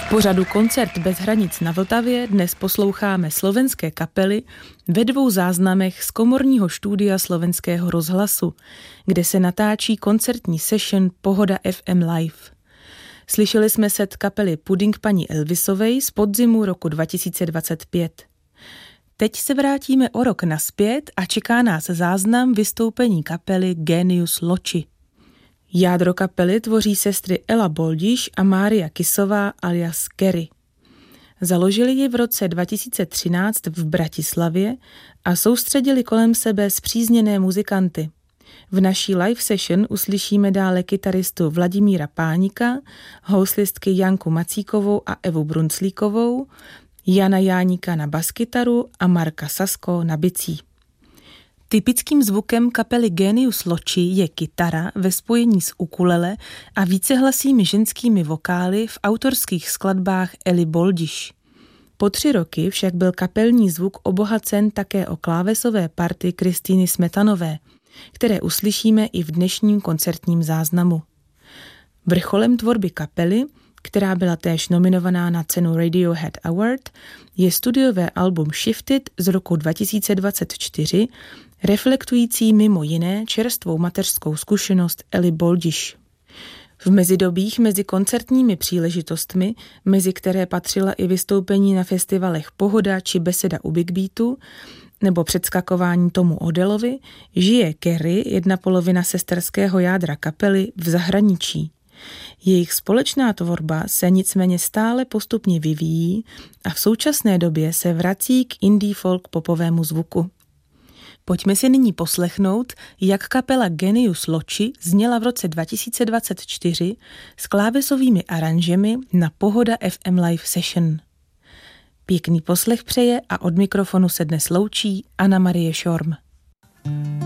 V pořadu Koncert bez hranic na Vltavě dnes posloucháme slovenské kapely ve 2 záznamech z komorního studia Slovenského rozhlasu, kde se natáčí koncertní session Pohoda FM Live. Slyšeli jsme set kapely Puding paní Elvisovej z podzimu roku 2025. Teď se vrátíme o rok nazpět a čeká nás záznam vystoupení kapely Genius Loci. Jádro kapely tvoří sestry Ela Boldiš a Mária Kisová alias Kerry. Založili ji v roce 2013 v Bratislavě a soustředili kolem sebe spřízněné muzikanty. V naší live session uslyšíme dále kytaristu Vladimíra Pánika, houslistky Janku Macíkovou a Evu Brunclíkovou, Jana Jáníka na baskytaru a Marka Sasko na bicí. Typickým zvukem kapely Genius Loci je kytara ve spojení s ukulele a vícehlasými ženskými vokály v autorských skladbách Eli Boldiš. Po 3 roky však byl kapelní zvuk obohacen také o klávesové party Kristýny Smetanové, které uslyšíme i v dnešním koncertním záznamu. Vrcholem tvorby kapely, která byla též nominovaná na cenu Radiohead Award, je studiové album Shifted z roku 2024, reflektující mimo jiné čerstvou mateřskou zkušenost Eli Boldiš. V mezidobích mezi koncertními příležitostmi, mezi které patřila i vystoupení na festivalech Pohoda či Beseda u Big Beatu, nebo předskakování Tomu Odelovi, žije Kerry, jedna polovina sesterského jádra kapely, v zahraničí. Jejich společná tvorba se nicméně stále postupně vyvíjí a v současné době se vrací k indie folk popovému zvuku. Pojďme si nyní poslechnout, jak kapela Genius Loci zněla v roce 2024 s klávesovými aranžemi na Pohoda FM Live Session. Pěkný poslech přeje a od mikrofonu se dnes loučí Anna Marie Šorm.